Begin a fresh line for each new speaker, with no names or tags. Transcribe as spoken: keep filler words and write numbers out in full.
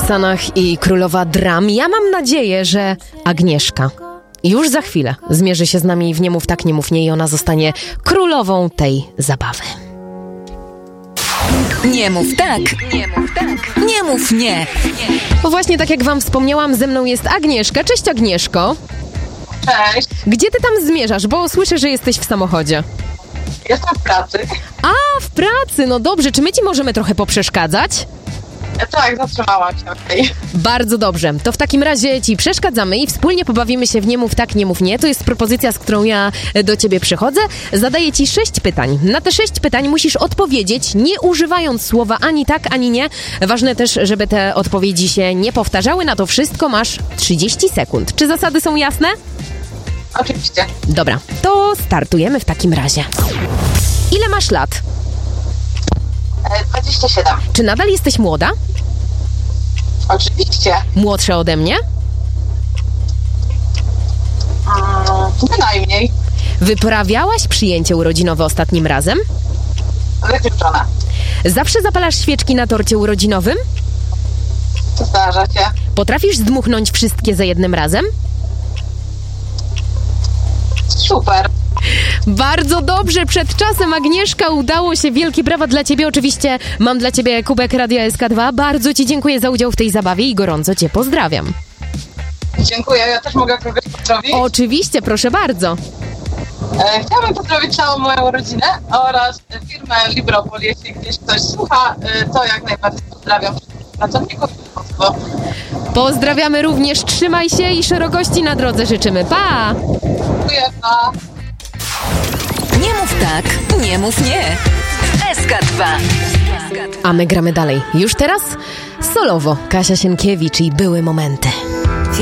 Sanach i królowa dram. Ja mam nadzieję, że Agnieszka już za chwilę zmierzy się z nami w Nie mów tak, nie mów nie i ona zostanie królową tej zabawy.
Nie mów tak, nie mów tak, nie mów nie.
Właśnie tak jak wam wspomniałam, ze mną jest Agnieszka. Cześć Agnieszko.
Cześć,
Gdzie ty tam zmierzasz? Bo słyszę, że jesteś w samochodzie.
jestem w pracy.
A, w pracy, no dobrze. Czy my ci możemy trochę poprzeszkadzać?
E, Tak, zatrzymałam się, okej.
Bardzo dobrze. To w takim razie ci przeszkadzamy i wspólnie pobawimy się w Nie mów tak, nie mów nie. To jest propozycja, z którą ja do ciebie przychodzę. Zadaję ci sześć pytań. Na te sześć pytań musisz odpowiedzieć, nie używając słowa ani tak, ani nie. Ważne też, żeby te odpowiedzi się nie powtarzały. Na to wszystko masz trzydzieści sekund. Czy zasady są jasne?
Oczywiście.
Dobra, to startujemy w takim razie. Ile masz lat?
E, dwadzieścia siedem.
Czy nadal jesteś młoda?
Oczywiście.
Młodsza ode mnie?
Mm, bynajmniej.
Wyprawiałaś przyjęcie urodzinowe ostatnim razem?
Wykluczona.
Zawsze zapalasz świeczki na torcie urodzinowym?
Zdarza się.
Potrafisz zdmuchnąć wszystkie za jednym razem?
Super.
Bardzo dobrze, przed czasem Agnieszka, udało się, wielkie brawa dla ciebie. Oczywiście mam dla ciebie kubek Radia S K dwa. Bardzo ci dziękuję za udział w tej zabawie i gorąco cię pozdrawiam.
Dziękuję. Ja też mogę kogoś pozdrowić.
Oczywiście, proszę bardzo.
E, chciałabym pozdrowić całą moją rodzinę oraz firmę Libropol. Jeśli gdzieś ktoś słucha, e, to jak najbardziej pozdrawiam wszystkich pracowników i państwo.
Pozdrawiamy również, trzymaj się i szerokości na drodze życzymy. Pa!
Dziękuję. Pa.
Nie mów tak, nie mów nie. S K dwa.
A my gramy dalej. Już teraz solowo Kasia Sienkiewicz i Były momenty.